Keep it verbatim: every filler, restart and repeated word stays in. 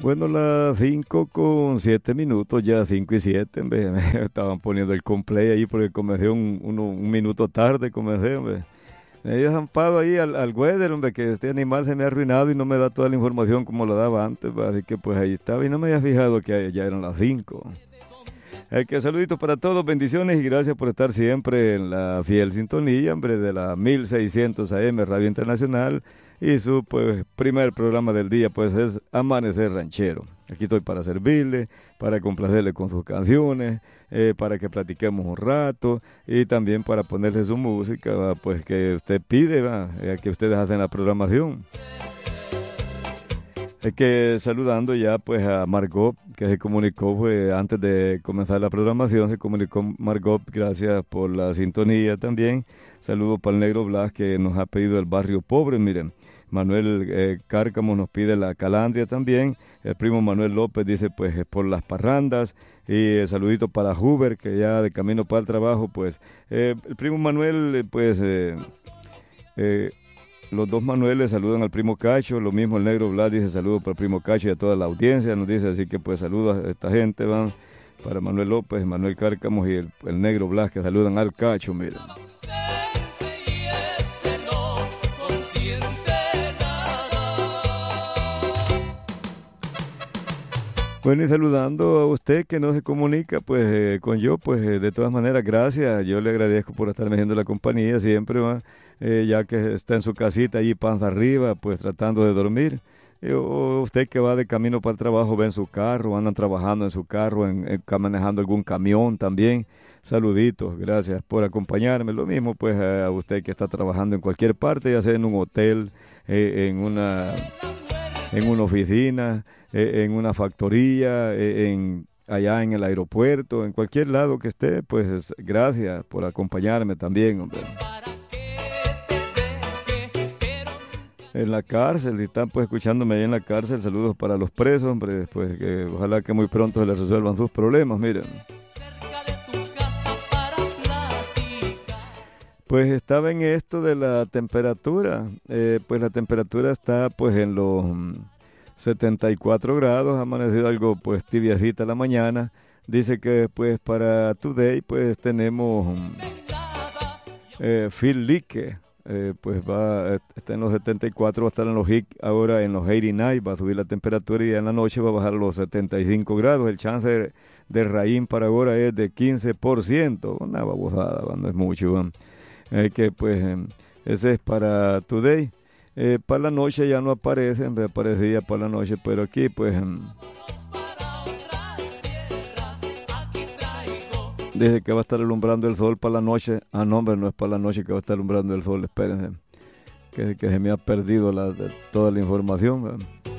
Bueno, las cinco con siete minutos, ya cinco y siete, hombre. Me estaban poniendo el complay ahí porque comencé un, uno- un minuto tarde, comencé, hombre. Me he zampado ahí al, al weather, hombre, que este animal se me ha arruinado y no me da toda la información como lo daba antes, pues, así que pues ahí estaba y no me había fijado que ya eran las cinco. Eh, que saluditos para todos, bendiciones y gracias por estar siempre en la fiel sintonía, hombre, de la mil seiscientos A M Radio Internacional y su pues primer programa del día pues es Amanecer Ranchero. Aquí estoy para servirle, para complacerle con sus canciones, eh, para que platiquemos un rato y también para ponerle su música, va, pues que usted pide, va, eh, que ustedes hacen la programación. Es que saludando ya pues a Margot, que se comunicó pues, antes de comenzar la programación, se comunicó Margot, gracias por la sintonía también. Saludos para el Negro Blas que nos ha pedido el barrio pobre, miren. Manuel eh, Cárcamo nos pide la Calandria también. El primo Manuel López dice pues eh, por las parrandas. Y eh, saludito para Huber, que ya de camino para el trabajo, pues eh, el primo Manuel eh, pues... Eh, eh, Los dos Manueles saludan al primo Cacho, lo mismo el Negro Blas dice saludos para el primo Cacho y a toda la audiencia, nos dice así que pues saludos a esta gente, van para Manuel López, Manuel Cárcamos y el, el Negro Blas que saludan al Cacho, miren. Bueno, y saludando a usted que no se comunica pues eh, con yo, pues eh, de todas maneras, gracias. Yo le agradezco por estarme haciendo la compañía siempre, ¿va? Eh, ya que está en su casita allí panza arriba, pues tratando de dormir. Eh, o usted que va de camino para el trabajo, ve en su carro, andan trabajando en su carro, en, en, manejando algún camión también. Saluditos, gracias por acompañarme. Lo mismo pues a usted que está trabajando en cualquier parte, ya sea en un hotel, eh, en una... en una oficina, eh, en una factoría, eh, en, allá en el aeropuerto, en cualquier lado que esté, pues gracias por acompañarme también, hombre. En la cárcel, si están pues escuchándome ahí en la cárcel, saludos para los presos, hombre, pues que ojalá que muy pronto se les resuelvan sus problemas, miren. Pues estaba en esto de la temperatura, eh, pues la temperatura está pues en los mm, setenta y cuatro grados, ha amanecido algo pues tibiacita la mañana, dice que pues para today pues tenemos mm, eh, Phil Lique, eh, pues va, está en los setenta y cuatro, va a estar en los H I C ahora en los ochenta y nueve, va a subir la temperatura y en la noche va a bajar a los setenta y cinco grados, el chance de, de raín para ahora es de quince por ciento, una babosada, no es mucho, ¿no? Eh, que pues eh, ese es para today. Eh, para la noche ya no aparece, me aparecía para la noche, pero aquí pues eh, dice que va a estar alumbrando el sol para la noche. Ah, no, hombre, no es para la noche que va a estar alumbrando el sol, espérense, que, que se me ha perdido la, de, toda la información, ¿verdad?